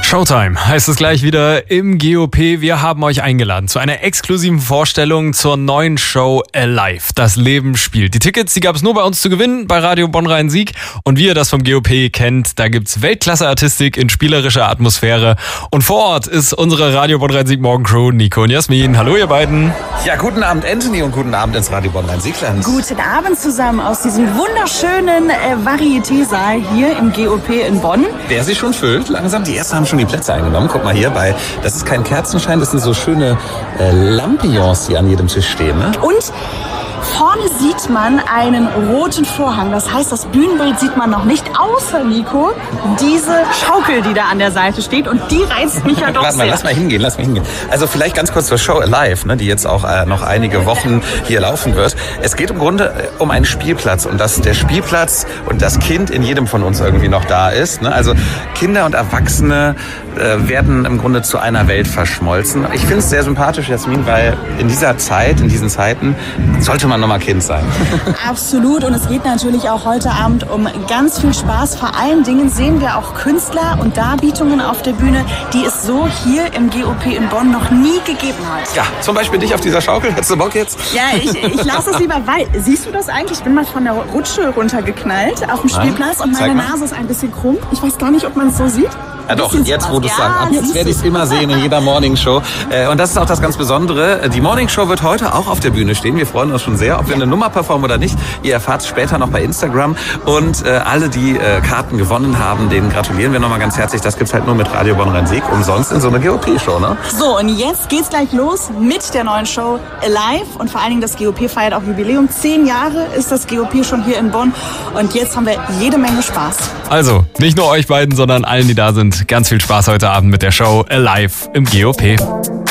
Showtime heißt es gleich wieder im GOP. Wir haben euch eingeladen zu einer exklusiven Vorstellung zur neuen Show Alive. Das Leben spielt. Die Tickets, die gab es nur bei uns zu gewinnen, bei Radio Bonn-Rhein-Sieg. Und wie ihr das vom GOP kennt, da gibt's Weltklasse-Artistik in spielerischer Atmosphäre. Und vor Ort ist unsere Radio Bonn-Rhein-Sieg Morgencrew, Nico und Jasmin. Hallo ihr beiden. Ja, guten Abend Anthony und guten Abend ins Radio Bonn-Rhein-Siegland. Guten Abend zusammen aus diesem wunderschönen Varieté-Saal hier im GOP in Bonn. Der sich schon füllt langsam. Die ersten haben schon die Plätze eingenommen. Guck mal hier, das ist kein Kerzenschein, das sind so schöne Lampions, die an jedem Tisch stehen. Ne? Und vorne sieht man einen roten Vorhang. Das heißt, das Bühnenbild sieht man noch nicht, außer, Nico, diese Schaukel, die da an der Seite steht. Und die reizt mich ja doch Warte mal, sehr. lass mal hingehen. Also vielleicht ganz kurz zur Show Alive, ne, die jetzt auch noch einige Wochen hier laufen wird. Es geht im Grunde um einen Spielplatz und dass der Spielplatz und das Kind in jedem von uns irgendwie noch da ist. Ne? Also Kinder und Erwachsene werden im Grunde zu einer Welt verschmolzen. Ich finde es sehr sympathisch, Jasmin, weil in dieser Zeit, in diesen Zeiten, sollte man nochmal Kind sein. Absolut. Und es geht natürlich auch heute Abend um ganz viel Spaß. Vor allen Dingen sehen wir auch Künstler und Darbietungen auf der Bühne, die es so hier im GOP in Bonn noch nie gegeben hat. Ja, zum Beispiel dich auf dieser Schaukel. Hättest du Bock jetzt? Ja, ich lasse es lieber, weil, siehst du das eigentlich? Ich bin mal von der Rutsche runtergeknallt auf dem Spielplatz und meine Nase ist ein bisschen krumm. Ich weiß gar nicht, ob man es so sieht. Ja doch, jetzt wo du es sagst. Ab jetzt werde ich es immer sehen in jeder Morningshow. Und das ist auch das ganz Besondere. Die Morningshow wird heute auch auf der Bühne stehen. Wir freuen uns schon sehr, ob wir eine Nummer performen oder nicht. Ihr erfahrt es später noch bei Instagram. Und alle, die Karten gewonnen haben, denen gratulieren wir nochmal ganz herzlich. Das gibt's halt nur mit Radio Bonn-Rhein-Sieg umsonst in so einer GOP-Show, ne? So, und jetzt geht's gleich los mit der neuen Show Alive. Und vor allen Dingen das GOP feiert auch Jubiläum. 10 Jahre ist das GOP schon hier in Bonn. Und jetzt haben wir jede Menge Spaß. Also, nicht nur euch beiden, sondern allen, die da sind, ganz viel Spaß heute Abend mit der Show Alive im GOP.